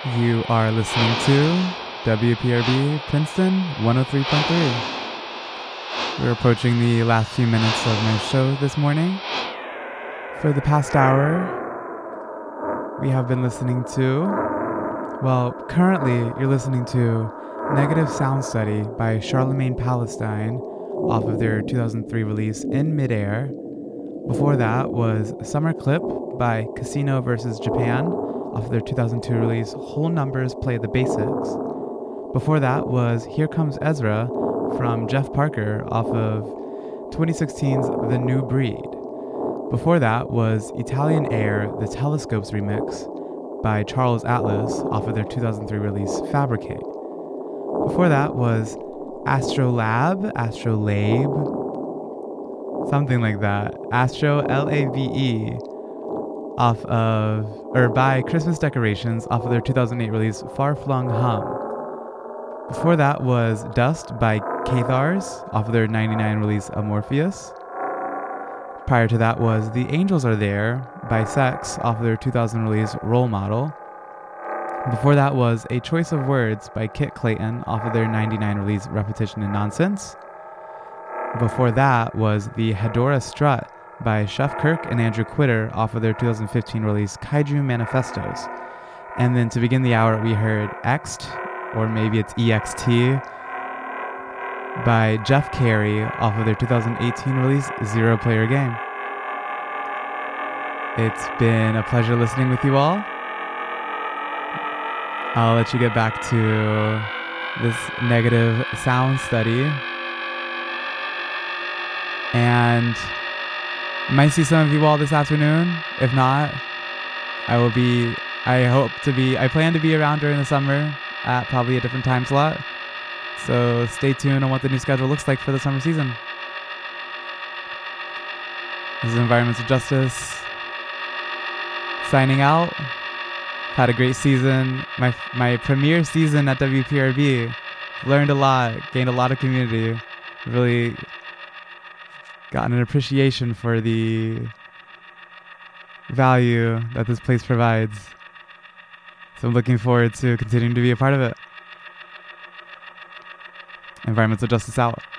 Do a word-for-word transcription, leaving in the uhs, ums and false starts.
You are listening to W P R B Princeton one oh three point three. We're approaching the last few minutes of my show this morning. For the past hour, we have been listening to, well, currently you're listening to Negative Sound Study by Charlemagne Palestine off of their two thousand three release In Midair. Before that was Summer Clip by Casino versus Japan off of their two thousand two release Whole Numbers Play the Basics. Before that was Here Comes Ezra from Jeff Parker off of twenty sixteen's The New Breed. Before that was Italian Air, the Telescopes remix by Charles Atlas off of their two thousand three release Fabricate. Before that was Astrolab, Astrolabe, something like that. Astro L A V E off of, or by Christmas Decorations off of their two thousand eight release Far Flung Hum. Before that was Dust by Cathars off of their ninety-nine release Amorpheus. Prior to that was The Angels Are There by Sex off of their two thousand release Role Model. Before that was A Choice of Words by Kit Clayton off of their ninety-nine release Repetition and Nonsense. Before that was the Hedora Strut by Chef Kirk and Andrew Quitter off of their two thousand fifteen release Kaiju Manifestos. And then to begin the hour we heard Ext, or maybe it's E X T, by Jeff Carey off of their two thousand eighteen release Zero Player Game. It's been a pleasure listening with you all. I'll let you get back to this negative sound study. And I might see some of you all this afternoon. If not, I will be, I hope to be, I plan to be around during the summer at probably a different time slot. So stay tuned on what the new schedule looks like for the summer season. This is Environmental Justice signing out. Had a great season. My my premiere season at W P R B. Learned a lot, gained a lot of community. Really gotten an appreciation for the value that this place provides. So I'm looking forward to continuing to be a part of it. Environmental Justice out.